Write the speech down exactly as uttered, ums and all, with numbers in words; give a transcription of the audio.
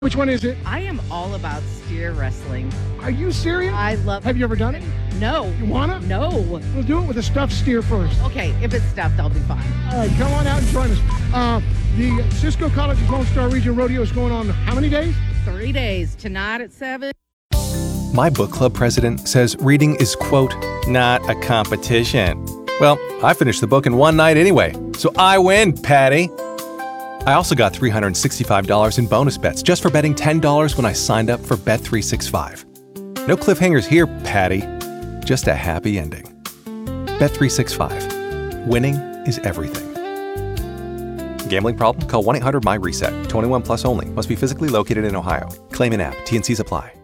Which one is it? I am all about steer wrestling. Are you serious? I love Have you ever done it? No. You wanna? No. We'll do it with a stuffed steer first. Okay, if it's stuffed, I'll be fine. All right, come on out and join us. Uh, the Cisco College's Lone Star Region Rodeo is going on how many days? Three days. Tonight at seven. My book club president says reading is, quote, not a competition. Well, I finished the book in one night anyway, so I win, Patty. I also got three hundred sixty-five dollars in bonus bets just for betting ten dollars when I signed up for Bet three sixty-five. No cliffhangers here, Patty. Just a happy ending. Bet three sixty-five. Winning is everything. Gambling problem? Call one eight hundred my reset. twenty-one plus only. Must be physically located in Ohio. Claim in app. T and Cs apply.